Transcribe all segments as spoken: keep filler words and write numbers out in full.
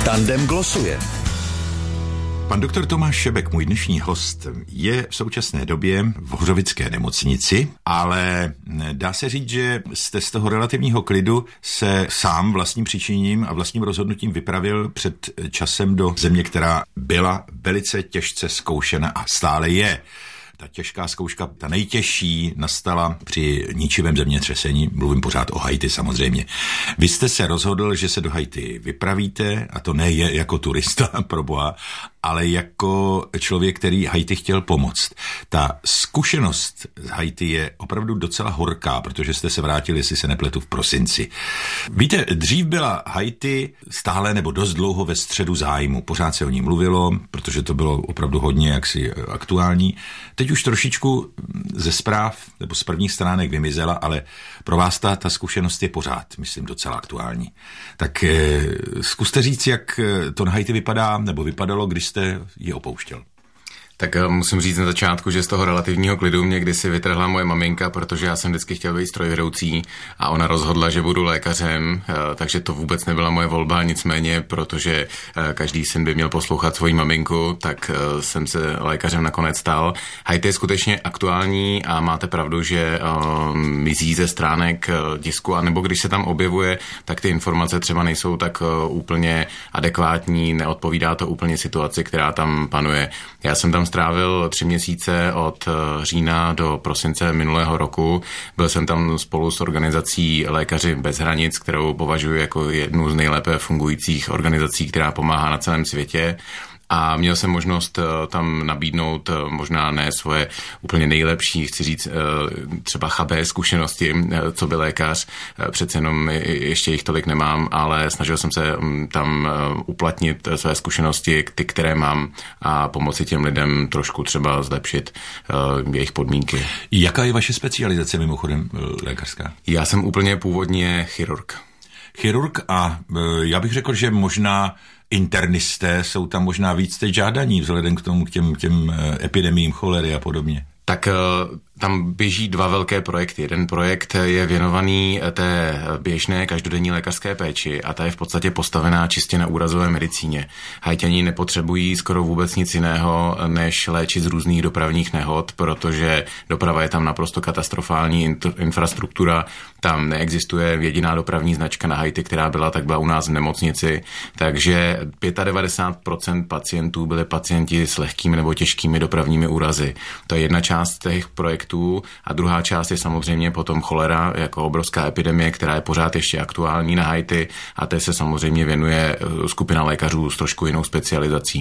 Tandem glosuje. Pan doktor Tomáš Šebek, můj dnešní host, je v současné době v Hořovické nemocnici, ale dá se říct, že jste z toho relativního klidu se sám vlastním přičiněním a vlastním rozhodnutím vypravil před časem do země, která byla velice těžce zkoušena a stále je. Ta těžká zkouška, ta nejtěžší, nastala při ničivém zemětřesení. Mluvím pořád o Haiti samozřejmě. Vy jste se rozhodl, že se do Haiti vypravíte, a to ne je jako turista, proboha, ale jako člověk, který Haiti chtěl pomoct. Ta zkušenost z Haiti je opravdu docela horká, protože jste se vrátili, jestli se nepletu, v prosinci. Víte, dřív byla Haiti stále nebo dost dlouho ve středu zájmu. Pořád se o ní mluvilo, protože to bylo opravdu hodně jaksi aktuální. Teď už trošičku ze zpráv nebo z prvních stránek vymizela, ale pro vás ta, ta zkušenost je pořád, myslím, docela aktuální. Tak eh, zkuste říct, jak to na Haiti vypadá, nebo vypadalo, když jste ji opouštěl. Tak musím říct na začátku, že z toho relativního klidu mě kdysi vytrhla moje maminka, protože já jsem vždycky chtěl být strojvedoucí a ona rozhodla, že budu lékařem, takže to vůbec nebyla moje volba, nicméně, protože každý syn by měl poslouchat svoji maminku, tak jsem se lékařem nakonec stal. Haiti je skutečně aktuální a máte pravdu, že mizí ze stránek tisku, anebo když se tam objevuje, tak ty informace třeba nejsou tak úplně adekvátní, neodpovídá to úplně situaci, která tam panuje. Já jsem tam strávil tři měsíce od října do prosince minulého roku. Byl jsem tam spolu s organizací Lékaři bez hranic, kterou považuji jako jednu z nejlépe fungujících organizací, která pomáhá na celém světě. A měl jsem možnost tam nabídnout možná ne svoje úplně nejlepší, chci říct třeba chabé zkušenosti, co by lékař, přece jenom ještě jich tolik nemám, ale snažil jsem se tam uplatnit své zkušenosti, ty, které mám, a pomoci těm lidem trošku třeba zlepšit jejich podmínky. Jaká je vaše specializace mimochodem lékařská? Já jsem úplně původně chirurg. Chirurg a já bych řekl, že možná internisté jsou tam možná víc teď žádaní vzhledem k tomu, k těm, těm epidemiím cholery a podobně. Tak tam běží dva velké projekty. Jeden projekt je věnovaný té běžné každodenní lékařské péči a ta je v podstatě postavená čistě na úrazové medicíně. Haťani nepotřebují skoro vůbec nic jiného, než léčit z různých dopravních nehod, protože doprava je tam naprosto katastrofální, infrastruktura, tam neexistuje jediná dopravní značka na Haiti, která byla, tak byla u nás v nemocnici, takže devadesát pět procent pacientů byli pacienti s lehkými nebo těžkými dopravními úrazy. To je jedna část těch projektů a druhá část je samozřejmě potom cholera jako obrovská epidemie, která je pořád ještě aktuální na Haiti, a té se samozřejmě věnuje skupina lékařů s trošku jinou specializací.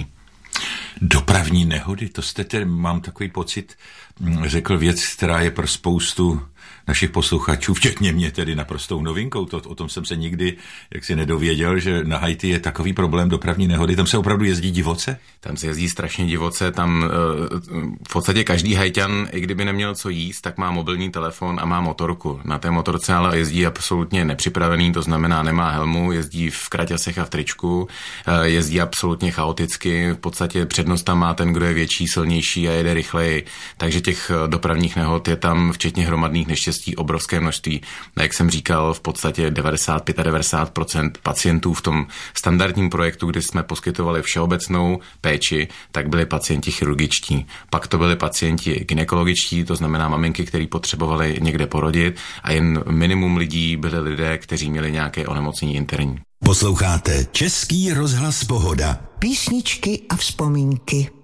Dopravní nehody, to jste tedy, mám takový pocit, řekl věc, která je pro spoustu našich posluchačů, včetně mě tedy naprostou novinkou. To, o tom jsem se nikdy jaksi nedověděl, že na Haiti je takový problém dopravní nehody. Tam se opravdu jezdí divoce? Tam se jezdí strašně divoce. Tam v podstatě každý Haitian, i kdyby neměl co jíst, tak má mobilní telefon a má motorku. Na té motorce ale jezdí absolutně nepřipravený, to znamená nemá helmu, jezdí v kraťasech a v tričku, jezdí absolutně chaoticky. V podstatě přednost tam má ten, kdo je větší, silnější a jede rychleji. Takže těch dopravních nehod je tam včetně hromadných neštěstí obrovské množství. A jak jsem říkal, v podstatě devadesát pět devadesát procent pacientů v tom standardním projektu, kdy jsme poskytovali všeobecnou péči, tak byli pacienti chirurgičtí. Pak to byli pacienti gynekologičtí, to znamená maminky, kteří potřebovali někde porodit, a jen minimum lidí byli lidé, kteří měli nějaké onemocnění interní. Posloucháte Český rozhlas Pohoda. Písničky a vzpomínky.